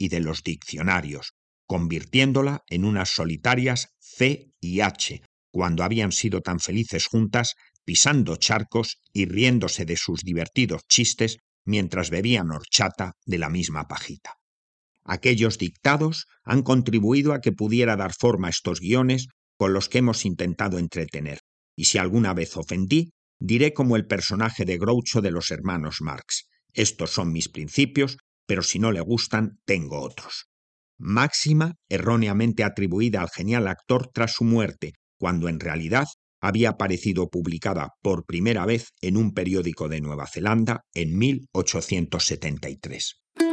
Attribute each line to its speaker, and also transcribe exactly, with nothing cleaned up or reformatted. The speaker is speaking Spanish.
Speaker 1: y de los diccionarios, convirtiéndola en unas solitarias C y H, cuando habían sido tan felices juntas, pisando charcos y riéndose de sus divertidos chistes mientras bebían horchata de la misma pajita. Aquellos dictados han contribuido a que pudiera dar forma a estos guiones con los que hemos intentado entretener, y si alguna vez ofendí, diré como el personaje de Groucho de los hermanos Marx: estos son mis principios, pero si no le gustan, tengo otros. Máxima erróneamente atribuida al genial actor tras su muerte, cuando en realidad había aparecido publicada por primera vez en un periódico de Nueva Zelanda en mil ochocientos setenta y tres.